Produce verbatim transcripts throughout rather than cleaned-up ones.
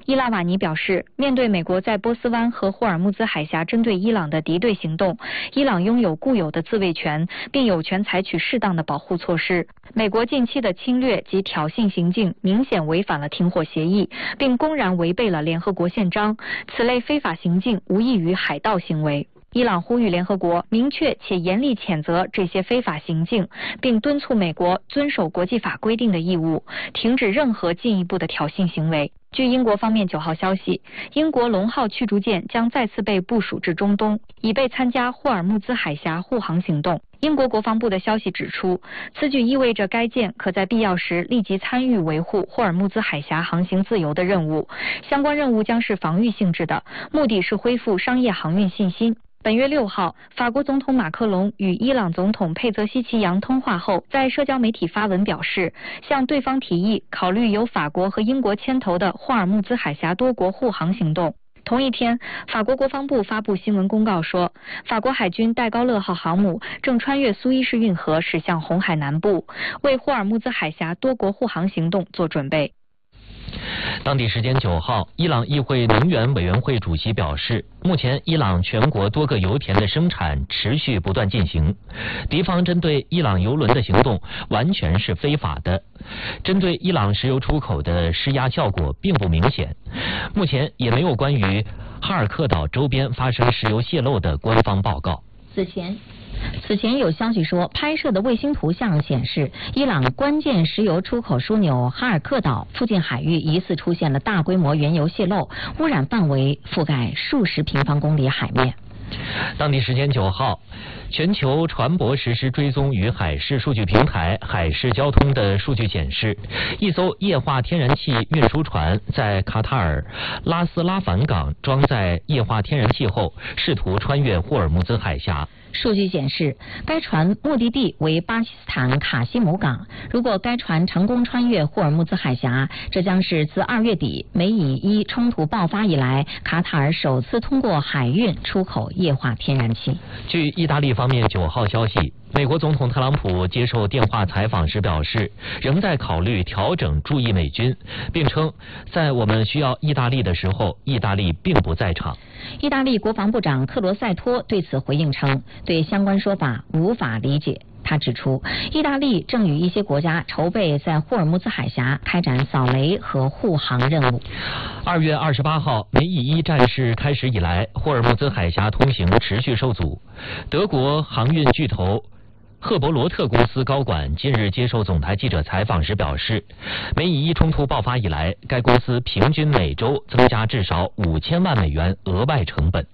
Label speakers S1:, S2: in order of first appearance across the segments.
S1: 伊拉瓦尼表示，面对美国在波斯湾和霍尔木兹海峡针对伊朗的敌对行动，伊朗拥有固有的自卫权，并有权采取适当的保护措施。美国近期的侵略及挑衅行径明显违反了停火协议，并公然违背了联合国宪章，此类非法行径无异于海盗行为。伊朗呼吁联合国明确且严厉谴责这些非法行径，并敦促美国遵守国际法规定的义务，停止任何进一步的挑衅行为。据英国方面九号消息，英国龙号驱逐舰将再次被部署至中东，以备参加霍尔木兹海峡护航行动。英国国防部的消息指出，此举意味着该舰可在必要时立即参与维护霍尔木兹海峡航行自由的任务。相关任务将是防御性质的，目的是恢复商业航运信心。本月六号，法国总统马克龙与伊朗总统佩泽西奇扬通话后，在社交媒体发文表示，向对方提议考虑由法国和英国牵头的霍尔木兹海峡多国护航行动。同一天，法国国防部发布新闻公告说，法国海军戴高乐号航母正穿越苏伊士运河驶向红海南部，为霍尔木兹海峡多国护航行动做准备。
S2: 当地时间九号，伊朗议会能源委员会主席表示，目前伊朗全国多个油田的生产持续不断进行，敌方针对伊朗油轮的行动完全是非法的，针对伊朗石油出口的施压效果并不明显，目前也没有关于哈尔克岛周边发生石油泄漏的官方报告。
S3: 此前此前有消息说，拍摄的卫星图像显示，伊朗关键石油出口枢纽哈尔克岛附近海域疑似出现了大规模原油泄漏，污染范围覆盖数十平方公里海面。
S2: 当地时间九号，全球船舶实施追踪与海事数据平台海事交通的数据显示，一艘液化天然气运输船在卡塔尔拉斯拉凡港装载液化天然气后，试图穿越霍尔木兹海峡。
S3: 数据显示，该船目的地为巴基斯坦卡西姆港。如果该船成功穿越霍尔木兹海峡，这将是自二月底美以伊冲突爆发以来，卡塔尔首次通过海运出口液化天然气。
S2: 据意大利方面九号消息，美国总统特朗普接受电话采访时表示，仍在考虑调整驻意美军，并称在我们需要意大利的时候，意大利并不在场。
S3: 意大利国防部长克罗塞托对此回应称，对相关说法无法理解。他指出，意大利正与一些国家筹备在霍尔木兹海峡开展扫雷和护航任务。
S2: 二月二十八号，美以伊战事开始以来，霍尔木兹海峡通行持续受阻。德国航运巨头赫伯罗特公司高管近日接受总台记者采访时表示，美以伊冲突爆发以来，该公司平均每周增加至少五千万美元额外成本。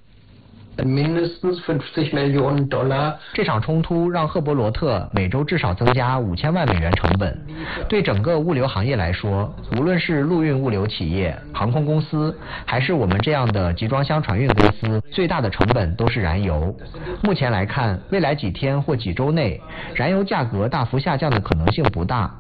S4: 这场冲突让赫伯罗特每周至少增加五千万美元成本。对整个物流行业来说，无论是陆运物流企业、航空公司，还是我们这样的集装箱船运公司，最大的成本都是燃油。目前来看，未来几天或几周内，燃油价格大幅下降的可能性不大。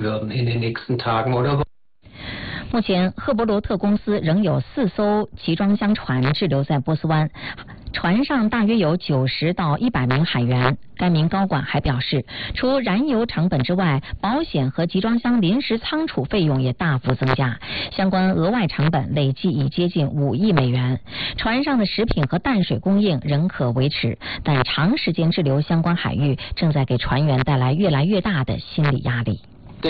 S3: 目前，赫伯罗特公司仍有四艘集装箱船滞留在波斯湾，船上大约有九十到一百名海员。该名高管还表示，除燃油成本之外，保险和集装箱临时仓储费用也大幅增加，相关额外成本累计已接近五亿美元。船上的食品和淡水供应仍可维持，但长时间滞留相关海域正在给船员带来越来越大的心理压力。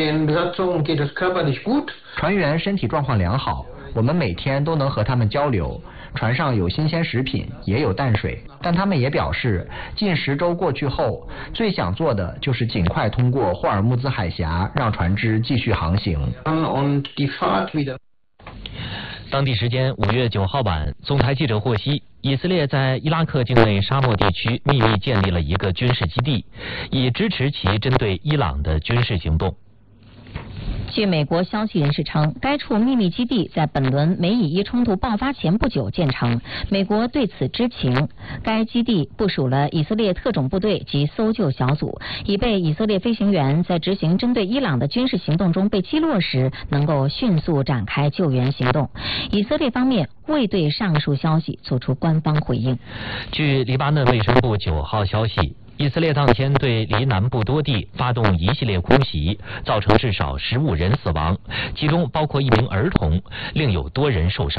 S4: 船员身体状况良好，我们每天都能和他们交流。船上有新鲜食品，也有淡水，但他们也表示，近十周过去后，最想做的就是尽快通过霍尔木兹海峡，让船只继续航行。
S2: 当地时间五月九号晚，总台记者获悉，以色列在伊拉克境内沙漠地区秘密建立了一个军事基地，以支持其针对伊朗的军事行动。
S3: 据美国消息人士称，该处秘密基地在本轮美以伊冲突爆发前不久建成，美国对此知情。该基地部署了以色列特种部队及搜救小组，以备以色列飞行员在执行针对伊朗的军事行动中被击落时，能够迅速展开救援行动。以色列方面未对上述消息作出官方回应。
S2: 据黎巴嫩卫生部九号消息，以色列当天对黎南部多地发动一系列空袭，造成至少十五人死亡，其中包括一名儿童，另有多人受伤。